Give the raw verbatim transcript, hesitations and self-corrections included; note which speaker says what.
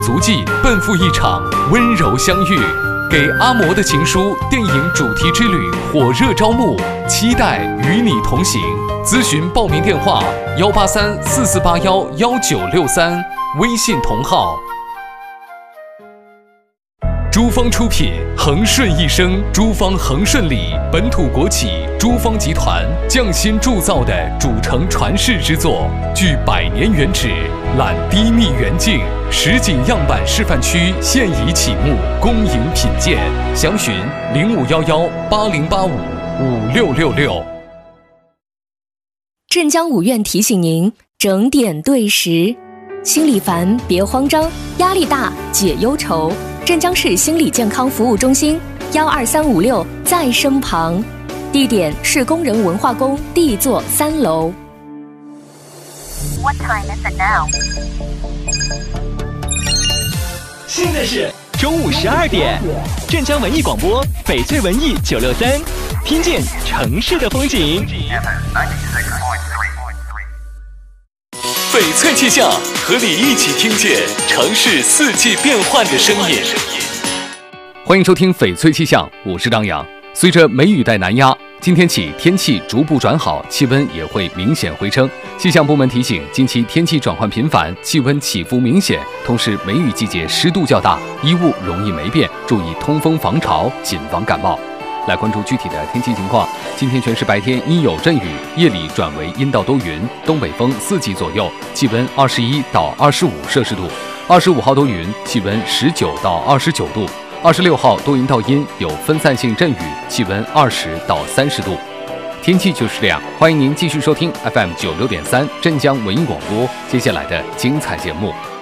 Speaker 1: 足迹奔赴一场温柔相遇，给阿嬷的情书电影主题之旅火热招募，期待与你同行。咨询报名电话：幺八三四四八幺幺九六三，微信同号。珠芳出品，恒顺一生。珠芳恒顺里本土国企珠芳集团匠心铸造的主城传世之作，具百年原址，揽低密远近，实景样板示范区现已启幕，恭迎品鉴。详询零五幺幺八零八五五六六六。
Speaker 2: 镇江五院提醒您整点对时，心里烦别慌张，压力大解忧愁。镇江市心理健康服务中心幺二三五六在身旁，地点是工人文化宫 D 座三楼。
Speaker 3: What time is it now?
Speaker 4: 现在是中午十二点，镇江文艺广播翡翠文艺九六三，听见城市的风景。
Speaker 1: 翡翠气象，和你一起听见城市四季变换的声音。欢迎收听翡翠气象，我是张扬。随着梅雨带南压，今天起天气逐步转好，气温也会明显回升。气象部门提醒，近期天气转换频繁，气温起伏明显，同时梅雨季节湿度较大，衣物容易霉变，注意通风防潮，谨防感冒。来关注具体的天气情况。今天全市白天阴有阵雨，夜里转为阴到多云，东北风四级左右，气温二十一到二十五摄氏度。二十五号多云，气温十九到二十九度。二十六号多云到阴，有分散性阵雨，气温二十到三十度。天气就是这样，欢迎您继续收听 F M 九六点三镇江文艺广播接下来的精彩节目。